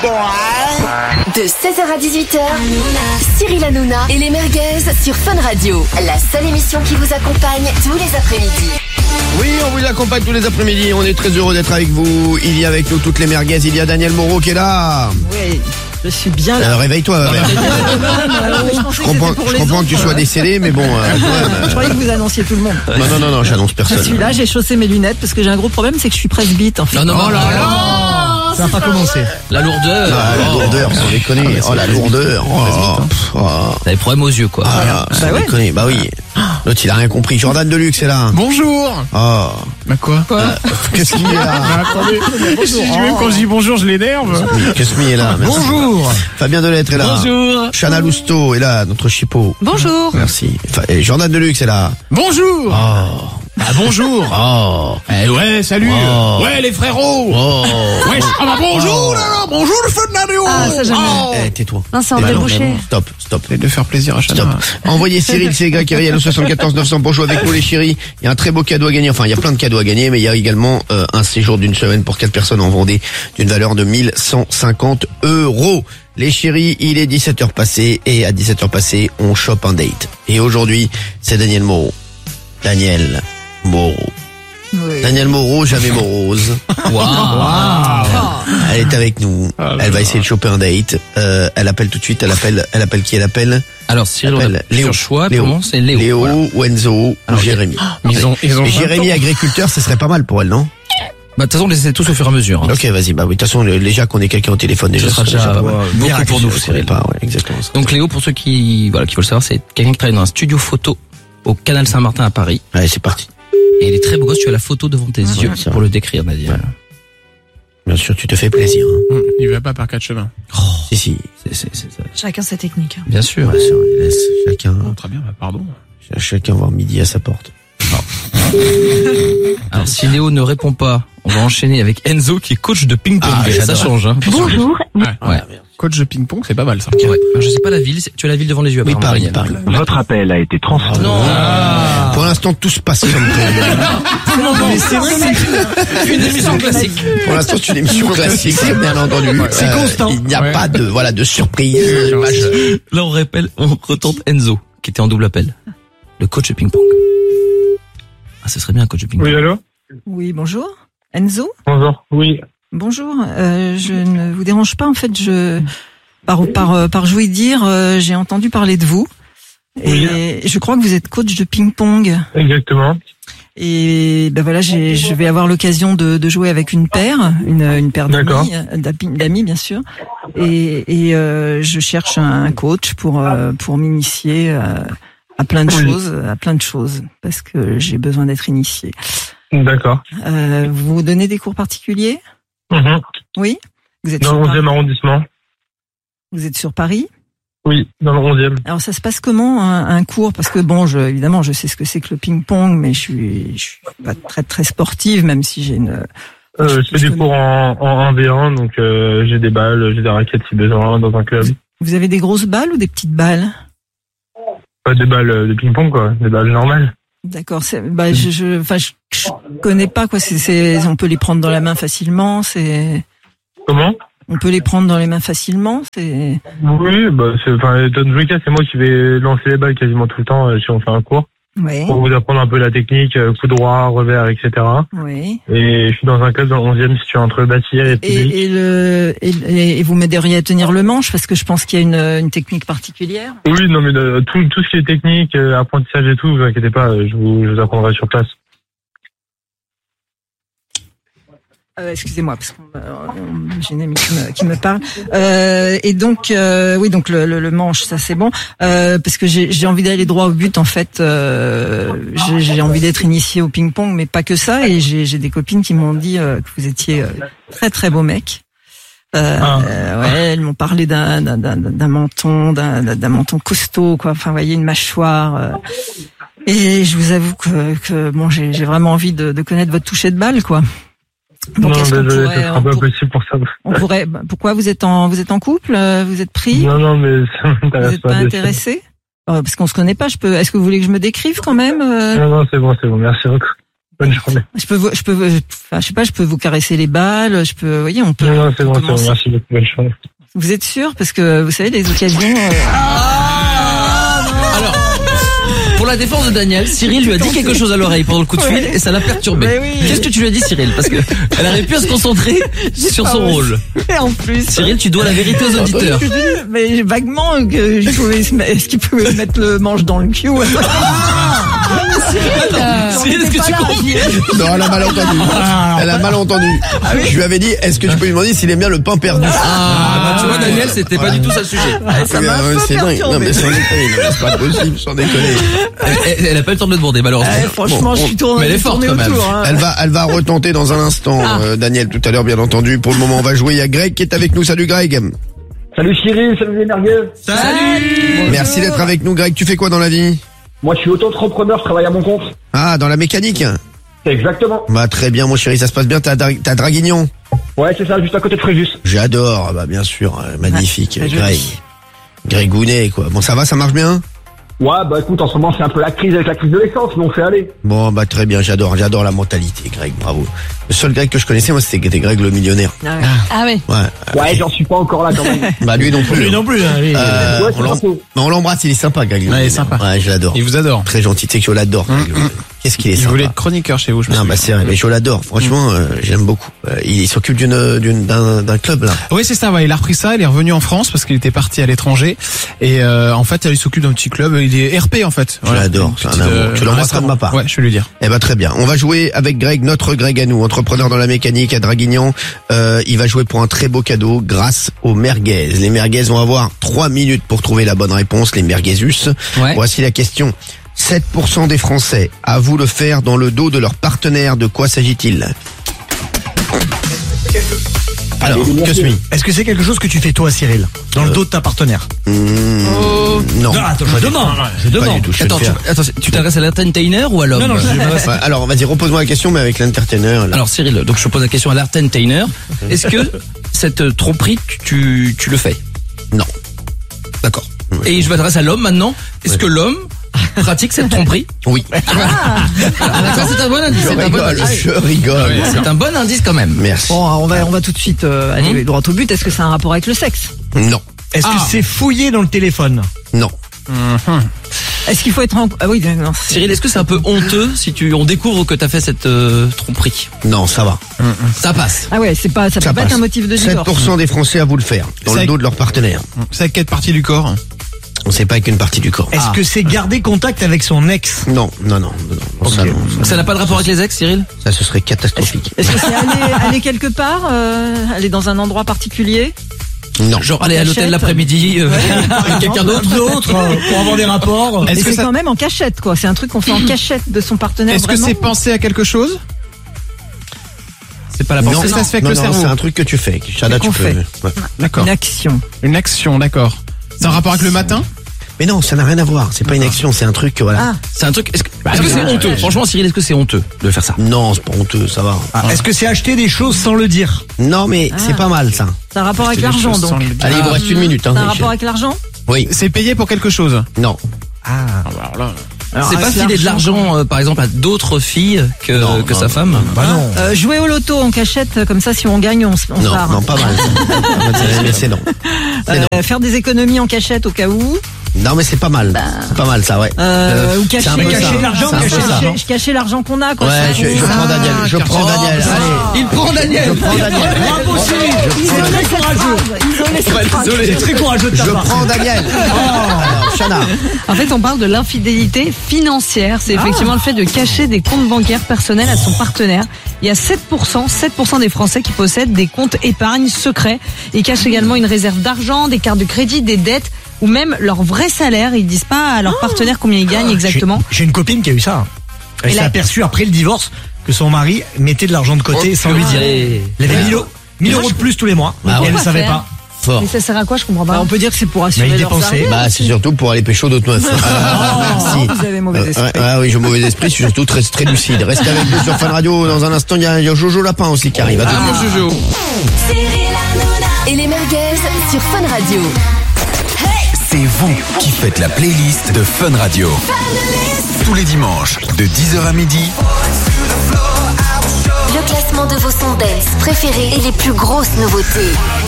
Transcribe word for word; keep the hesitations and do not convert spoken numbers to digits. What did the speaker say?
De seize heures à dix-huit heures, Cyril Hanouna et les merguez sur Fun Radio. La seule émission qui vous accompagne tous les après-midi. Oui, on vous accompagne tous les après-midi. On est très heureux d'être avec vous. Il y a avec nous toutes les merguez. Il y a Daniel Moreau qui est là. Oui, je suis bien là. Euh, réveille-toi. Ah, merde. je, je comprends, que, je comprends que tu sois décédé, mais bon. Euh, je croyais que vous annonciez tout le monde. Non, non, non, non, j'annonce personne. Je suis là, j'ai chaussé mes lunettes parce que j'ai un gros problème, c'est que je suis presbyte en fait. Non, non, oh là là. Ça n'a pas commencé. La lourdeur. Ah, la lourdeur, sans déconner. Oh, la lourdeur. Oh, oh. T'as des problèmes aux yeux, quoi. Ah, sans bah ouais. déconner. Bah oui. L'autre, il a rien compris. Jordan Deluxe est là. Bonjour. Oh. Bah quoi Quoi euh, Qu'est-ce qu'il est là? Bah attendez, je, même quand je dis bonjour, je l'énerve. Qu'est-ce qu'il est là? Merci. Bonjour. Fabien Delettre est là. Bonjour. Chana Lousteau est là, notre chipot. Bonjour. Merci. Enfin, et Jordan Deluxe est là. Bonjour. Oh. Ah bonjour. Oh. Eh ouais, salut. Oh. Ouais, les frérots. Oh. Ouais, ah bah bonjour Oh. là, là, bonjour le feu de la Néo. Ah, ça, j'aime Oh. Eh, tais-toi. Non, c'est Eh, André bah non, Boucher. bah non. Stop, stop. Et de faire plaisir à Stop. chacun. Envoyez Cyril C Y Kyriel au soixante-quatorze neuf cents pour jouer avec nous les chéris. Il y a un très beau cadeau à gagner. Enfin, il y a plein de cadeaux à gagner, mais il y a également euh, un séjour d'une semaine pour quatre personnes en Vendée d'une valeur de mille cent cinquante euros. Les chéris, il est dix-sept heures passées et à dix-sept heures passées, on chope un date. Et aujourd'hui, c'est Daniel Moreau. Daniel Moreau. Oui. Daniel Moreau, jamais morose. Waouh. Elle est avec nous. Ah, Elle va essayer de choper un date. Euh, elle appelle tout de suite. Elle appelle. Elle appelle qui elle appelle? Alors, Cyril, Appelle on a Léo. Léo. Choix, Léo. pour moi, c'est Léo. Léo Voilà. ou Enzo ou Alors, Jérémy. Ils ont, ils ont Et vingt Jérémy, ans. agriculteur, ce serait pas mal pour elle, non? Bah, de toute façon, on les essaie tous au fur et à mesure. Hein. Ok, vas-y. Bah oui, de toute façon, le- déjà qu'on ait quelqu'un au téléphone, déjà, Ce sera ce serait déjà pas mal. beaucoup pour nous, Je Cyril. pas, ouais, exactement. ça. Donc, Léo, pour ceux qui, voilà, qui veulent savoir, c'est quelqu'un qui travaille dans un studio photo au Canal Saint-Martin à Paris. Allez, c'est parti. Et il est très beau gosse, tu as la photo devant tes Ah, yeux ouais, ça pour va. le décrire, Nadia. Ouais. Bien sûr, tu te fais plaisir. Hein. Hum, Il va pas par quatre chemins. Oh, Si, si. c'est, c'est, c'est, c'est- Chacun sa technique. bien sûr. Bien sûr, il laisse chacun, Oh, très bien, bah pardon. chacun voir midi à sa porte. Alors, si Léo ne répond pas, on va enchaîner avec Enzo qui est coach de ping-pong. Ah, ça j'adore. change, hein. Bonjour. Ouais. Ouais. Coach de ping-pong, c'est pas mal ça. Ouais. Alors, je sais pas la ville, c'est- tu as la ville devant les yeux. Oui, apparemment, Paris, Daniel. Paris. Votre appel a été transféré. Non. Ah. Pour l'instant, tout se passe comme prévu. Mais c'est vrai, c'est une émission classique. Pour l'instant, c'est une émission classique, bien entendu. C'est Euh, constant. Il n'y a Ouais. pas de, voilà, de surprise majeure. Là, on rappelle, on retente Enzo, qui était en double appel. Le coach de ping-pong. Ah, ce serait bien un coach de ping-pong. Oui, allô? Oui, bonjour. Enzo? Bonjour. Oui. Bonjour. Euh, je ne vous dérange pas. En fait, je par par euh, par jouer dire, euh, j'ai entendu parler de vous. Et Oui. je crois que vous êtes coach de ping-pong. Exactement. Et ben voilà, j'ai, je vais avoir l'occasion de, de jouer avec une paire, une, une paire D'accord. d'amis, d'amis, d'amis, bien sûr. Et, et euh, je cherche un coach pour euh, pour m'initier à, à plein de Oui. choses, à plein de choses, parce que j'ai besoin d'être initié. D'accord. Euh, vous donnez des cours particuliers? Mhm. Oui. Vous êtes Dans sur le Paris. onzième arrondissement. Vous êtes sur Paris. Oui, dans le onzième. Alors ça se passe comment un, un cours? Parce que bon, je, évidemment, je sais ce que c'est que le ping-pong, mais je suis, je suis pas très très sportive, même si j'ai une. Euh, je fais je des connais- cours en, en un v un, donc euh, j'ai des balles, j'ai des raquettes si besoin dans un club. Vous avez des grosses balles ou des petites balles? Pas des balles euh, de ping-pong, quoi. Des balles normales. D'accord. C'est, bah, je, je, enfin, je, je connais pas quoi. C'est, c'est, on peut les prendre dans la main facilement. C'est, Comment? on peut les prendre dans les mains facilement. C'est. Oui, bah, c'est, enfin, dans tous les cas, c'est moi qui vais lancer les balles quasiment tout le temps euh, si on fait un cours. Ouais. Pour vous apprendre un peu la technique, euh, coup droit, revers, et cetera. Oui. Et je suis dans un club dans le onzième situé entre Bâtillère et public. Et, et le, et, et vous m'aideriez à tenir le manche parce que je pense qu'il y a une, une technique particulière. Oui, non, mais euh, tout, tout ce qui est technique, euh, apprentissage et tout, vous inquiétez pas, euh, je vous, je vous apprendrai sur place. Euh, excusez-moi, parce que j'ai une amie qui me, qui me parle. Euh, et donc, euh, oui, donc le, le, le manche, ça c'est bon, euh, parce que j'ai, j'ai envie d'aller droit au but. En fait, euh, j'ai, j'ai envie d'être initiée au ping-pong, mais pas que ça. Et j'ai, j'ai des copines qui m'ont dit euh, que vous étiez euh, très très beau mec. Euh, Ah. euh, ouais, elles m'ont parlé d'un, d'un, d'un, d'un menton, d'un, d'un menton costaud, quoi. Enfin, vous voyez, une mâchoire. Euh, et je vous avoue que, que bon, j'ai, j'ai vraiment envie de, de connaître votre toucher de balle, quoi. Donc, non, est-ce qu'on désolé, pourrait, ce sera on pas pour- possible pour ça. on pourrait. bah, Pourquoi vous êtes en vous êtes en couple? euh, Vous êtes pris? Non, non, mais ça Vous m'intéresse n'êtes pas. pas désolé. intéressé? Euh, Parce qu'on se connaît pas. Je peux. Est-ce que vous voulez que je me décrive quand même? euh Non, non, c'est bon, c'est bon, merci beaucoup. Bonne journée. Je peux, vous, je peux, vous- enfin, je sais pas, je peux vous caresser les balles, je peux, vous voyez, on peut. Non, non, c'est on bon, peut c'est bon. commencer. Merci beaucoup. Bonne journée. Vous êtes sûr? Parce que vous savez, les occasions. euh, Alors, pour la défense de Daniel, Cyril lui a dit quelque chose à l'oreille pendant le coup de fil et ça l'a perturbé. Mais oui. Qu'est-ce que tu lui as dit, Cyril? Parce que elle aurait pu se concentrer sur pas son osé. rôle. Et en plus. Cyril, tu dois la vérité aux auditeurs. Je dis, mais vaguement, que je pouvais, se mettre- est-ce qu'il pouvait mettre le manche dans le cul? Cyril, est-ce que tu comprends? Non, elle a mal entendu. Elle a mal entendu. Je lui avais dit, est-ce que tu peux lui demander s'il aime bien le pain perdu? Ah, bah, tu vois, Daniel, c'était pas du tout ça le sujet. Ça m'a un Ouais, peu c'est dingue. perturbé. Non, mais sans déconner, non, mais c'est pas possible, sans déconner. Elle, elle- elle a pas eu le temps de le demander, malheureusement. Eh, franchement, Bon, je suis tournée, mais elle est forte, tournée quand même. autour. Hein. Elle va, elle va retenter dans un instant, euh, Daniel, tout à l'heure, bien entendu. Pour le moment, on va jouer. Il y a Greg qui est avec nous. Salut, Greg. Salut Cyril, salut les merguez. Salut! Merci d'être avec nous, Greg. Tu fais quoi dans la vie? Moi je suis auto-entrepreneur, je travaille à mon compte. Ah, dans la mécanique? C'est exactement. Bah, très bien, mon chéri. Ça se passe bien. T'as, Dra- t'as Draguignan? Ouais, c'est ça, juste à côté de Fréjus. J'adore. Bah, bien sûr. euh, magnifique. très Greg. joli. Grégounet, quoi. Bon, ça va, ça marche bien? Ouais, bah écoute, en ce moment c'est un peu la crise avec la crise de l'essence, mais on fait aller. Bon, bah, très bien. J'adore, j'adore la mentalité, Greg. Bravo. Le seul Greg que je connaissais, moi, c'était c'était Greg le millionnaire. Ah ouais. Ah ouais. Ouais. Ouais, j'en suis pas encore là quand même. Bah, lui non plus. Lui non plus, hein, lui. Euh, Ouais, on c'est l'em- pas faux. mais on l'embrasse, il est sympa, Greg. le Ouais, il est millionnaire. sympa. Ouais, je l'adore. Il vous adore. Très gentil, tu sais que je l'adore. Greg, le- Qu'est-ce qu'il est Il sympa. voulait être chroniqueur chez vous, je me Non, souviens. bah c'est vrai, mais je l'adore. Franchement, euh, j'aime beaucoup. Euh, il s'occupe d'une, d'une, d'un, d'un club là. Oui, c'est ça, ouais. Il a repris ça, il est revenu en France parce qu'il était parti à l'étranger. Et euh, en fait, il s'occupe d'un petit club. Il est R P en fait. Je l'adore, Une c'est un petite, amour. Tu l'embrasseras de ma part. Ouais, je vais lui dire. Eh ben très bien. On va jouer avec Greg, notre Greg à nous, entrepreneur dans la mécanique à Draguignan. Euh, il va jouer pour un très beau cadeau grâce aux merguez. Les merguez vont avoir trois minutes pour trouver la bonne réponse. Les merguezus. Ouais. Voici la question. sept pour cent des Français avouent le faire dans le dos de leur partenaire. De quoi s'agit-il? Alors, que suis Est-ce que c'est quelque chose que tu fais toi, Cyril, dans le dos de ta partenaire? mmh, Non. Non, attends, je demande. Je Pas demande. du tout. Je vais Attends, le tu, faire. attends, tu t'adresses à l'entertainer ou à l'homme? Non, non, je m'adresse- Ouais, alors, vas-y, repose-moi la question, mais avec l'entertainer. là. Alors Cyril, donc je te pose la question à l'entertainer. Est-ce que cette euh, tromperie, tu, tu, tu le fais? Non. D'accord. Et je m'adresse à l'homme maintenant. Est-ce que l'homme pratique cette tromperie? Oui. Ah d'accord, c'est un bon indice. Je C'est un bon rigole, indice. je rigole. C'est un bon indice quand même. Merci. Bon, on va, on va tout de suite euh, aller Hum. droit au but. Est-ce que c'est un rapport avec le sexe? Non. Est-ce que Ah. c'est fouillé dans le téléphone? Non. Est-ce qu'il faut être en... Ah oui, non. Cyril, est-ce que c'est un peu honteux si tu on découvre que t'as fait cette euh, tromperie? Non, ça va. Ça passe. Ah ouais, c'est pas, ça peut Ça pas être passe. un motif de sept divorce. pour cent des Français avouent le faire. Dans C'est le dos de leur partenaire. C'est avec quelle partie du corps? On sait pas qu'une partie du corps. Est-ce que c'est garder contact avec son ex? Non, non, non, non, non, ça, non, ça, Ça n'a pas de rapport avec les ex, Cyril? ça, ce serait catastrophique. Est-ce que c'est aller, aller quelque part, euh, aller dans un endroit particulier? Non. Genre aller à l'hôtel cachette. l'après-midi euh, avec quelqu'un d'autre? D'autres, euh, pour avoir des rapports? Et Est-ce que c'est ça, quand même en cachette, quoi. C'est un truc qu'on fait en cachette de son partenaire. est-ce que vraiment. c'est pensé à quelque chose? C'est pas la Non, pensée. ça se fait avec non, le non, cerveau. c'est un truc que tu fais. Chana, tu qu'on peux. fait. Ouais. D'accord. Une action. Une action, d'accord. C'est un rapport avec le matin? Mais non, ça n'a rien à voir. C'est pas une action, c'est un truc que voilà. Ah. C'est un truc. Est-ce que est-ce que c'est honteux? Franchement, Cyril, est-ce que c'est honteux de faire ça? Non, c'est pas honteux, ça va. Ah, Est-ce que c'est acheter des choses sans le dire? Non, mais Ah. c'est pas mal ça. C'est un rapport avec Acheter des l'argent, choses sans donc. le dire. Allez, il vous reste une minute. Hein, C'est un Michel. rapport avec l'argent? Oui. C'est payé pour quelque chose? Non. Ah. Alors là. Alors, C'est pas avec filer de l'argent, euh, par exemple, à d'autres filles que, Non, que non, sa non, femme? Bah non. Euh, jouer au loto en cachette, comme ça, si on gagne, on, se- on se Non, barre. non, pas mal. ça. Mais c'est non. C'est non. Euh, faire des économies en cachette au cas où. Non, mais c'est pas mal. C'est pas mal ça, ouais. Euh, ou cacher, c'est un peu ça. cacher de l'argent, C'est un peu cacher de ça. l'argent. cacher, cacher l'argent qu'on a, quoi. Ouais, Ça, je, je on- prends Daniel. Je prends Daniel. Allez. Il prend Daniel. Je prends Daniel. Bravo Cyril. Ils ont laissé cette phrase. Ils ont laissé cette phrase. C'est très courageux de ta Je part. prends Daniel. Alors, Chana. En fait, on parle de l'infidélité financière. C'est effectivement le fait de cacher des comptes bancaires personnels à son partenaire. Il y a sept pour cent, sept pour cent des Français qui possèdent des comptes épargne secrets. Ils cachent également une réserve d'argent, des cartes de crédit, des dettes ou même leur vrai salaire. Ils disent pas à leur partenaire combien ils gagnent exactement. J'ai j'ai une copine qui a eu ça. Elle Et s'est là- aperçue après le divorce que son mari mettait de l'argent de côté Oh, sans lui dire. purée. Il avait mille euros, mille euros de plus tous les mois. Bah et ouais. elle ne savait faire pas. Fort. Mais ça sert à quoi? Je comprends Bah, pas. on peut dire que c'est pour Mais assurer il leurs dépensait. arrières. Bah, c'est surtout pour aller pécho d'autres meufs. Ah, merci. Vous avez mauvais Euh, esprit. ouais, ouais, oui, j'ai mauvais esprit, je suis surtout très, très lucide. Restez avec nous sur Fun Radio. Dans un instant, il y a, il y a Jojo Lapin aussi qui arrive. À tout de Ah, suite. mon Jojo. Et les merguez sur Fun Radio. C'est vous qui faites la playlist de Fun Radio. Tous les dimanches, de dix heures à midi, Le classement de vos sons dance préférés et les plus grosses nouveautés.